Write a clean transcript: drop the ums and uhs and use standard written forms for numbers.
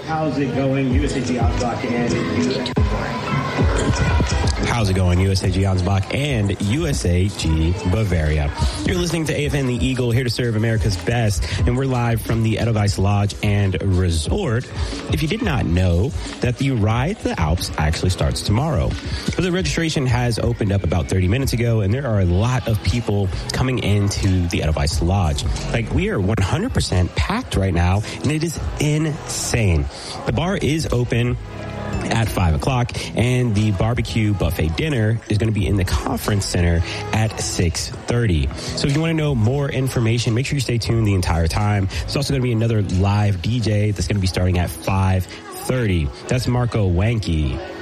How's it going? USAG Ansbach and How's it going? USAG Ansbach and USAG Bavaria. You're listening to AFN The Eagle, here to serve America's best, and we're live from the Edelweiss Lodge and Resort. If you did not know that the Ride the Alps actually starts tomorrow. So the registration has opened up about 30 minutes ago, and there are a lot of people coming into the Edelweiss Lodge. Like, we are 100% packed right now, and it is insane. The bar is open at 5 o'clock, and the barbecue buffet dinner is going to be in the conference center at 6:30. So if you want to know more information, make sure you stay tuned the entire time. There's also going to be another live DJ that's going to be starting at 5:30. That's Marco Wanke.